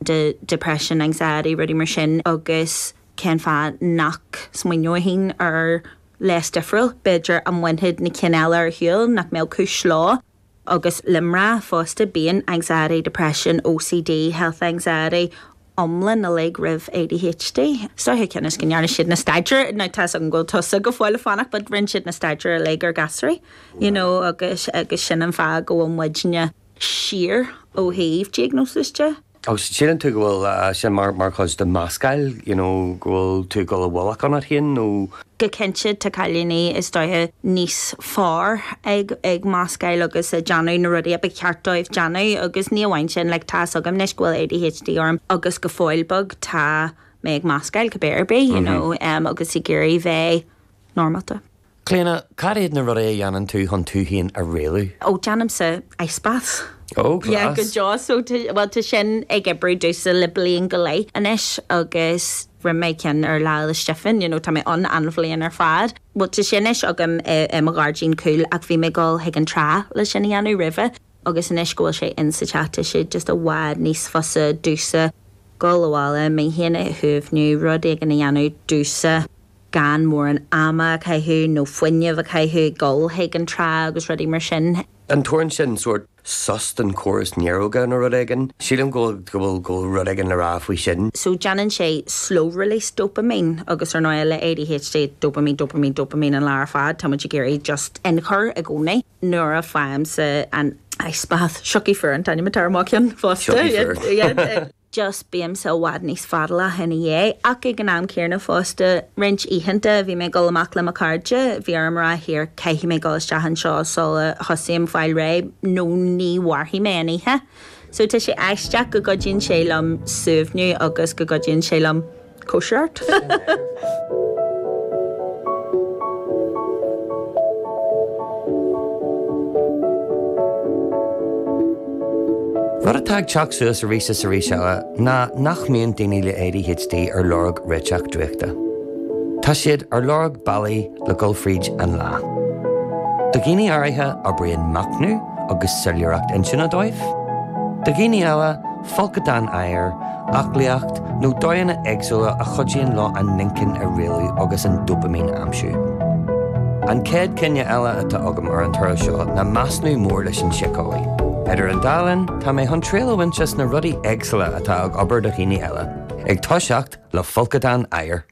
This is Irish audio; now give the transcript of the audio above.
de depression, anxiety, rudí mar sin agus cén fa nach smuoinehín less difriúil, beidir an mhainthead na cineál ar hiúil nach mé cúis lá agus limra fásta bíon anxiety, depression, OCD, health anxiety, omlan na le rih ADHD. Stoithe cinnas gnearna siad na staidir, ná tá an ggóil tusa go fáil fánach, bud rinn siad na staidir a le ar gasraí, agus sin an fá go an muidne siar ó thaobh diagnósiste. Agus sían tú gohfuil sin mar chus de máscail, gohfuil tú go bhach an híon nó go cinse tá cailíní is stoithe níos fár ag máscail agus a Janú na rudí ab ceartdóibh Janú agus ní bhain sin le tá agam nes gohfuil ADHD orm agus go fáilbug tá mé ag máscail go béirbí, agus i géirí bheith normata. Cléana, cad na rudí dhéanann tú chun tú híon a réalú? Ó deanam sa icebath. Oh, class. Yeah, good job. So to sin ag ebrú dúsa le blion go lei anis agus riméicin ar lá Stefan, tá mé anflaíon ar fad. Well, to sinis agam a gardín cool ag bhí mé gáil ag an trá le sin anú rive agus inis ggóil sé in sa chatta sé just a bhád níos fosa dúsa gáilháile mé héana thuhnú rud ag an anú dúsa gan mór an ama caiithú nó foiineh a caiithú gáil ag an trá agus rudí mar sin. An tuairn sin sort sust an choras nearóga na rud aigen. Sílam go rud aigen le rá faoi sin. So janan sé slow release dopamine agus ar náile le ADHD dopamine an láir fad tá muid géirí just enchur a gcónaí nuair a fáim sa an icebath sioci fearn táine matar mácian fásta. Just bíam sa bhád níos fadla hena dhé ach ag an am céarna fásta rint íhananta bhí mé go amach le macardja bhí armra hir caiithí mé go istehan seo sola thosaim fáil ré nó ní warhí mé aníthe. So tá sé eisteach go godíonn sé lam suamhnú agus go godíonn sé lam cóisiart. Rud atá teach suas a rísa ná nach míon daoine le ADHD ar lorg réiteach dúachta. Tá siad ar lorg bailí le Gulfríd an lá. Do gine áirithe a bríon macnú agus seiliúireacht insinna dóibh. Do gine eile folcadan air, aclaíocht nó dóanna éagsúla a chodíonn lá an nincin a réalú agus an dopamín amsú. An céad cinne eile atá agam ar an tuair seo na measnú mór leis an sicáí. Idir an dálan, tá mé chun tréalhaintes na rudaí éagsúla atá ag obair do gine eile. Ag toiseacht le folcadan air.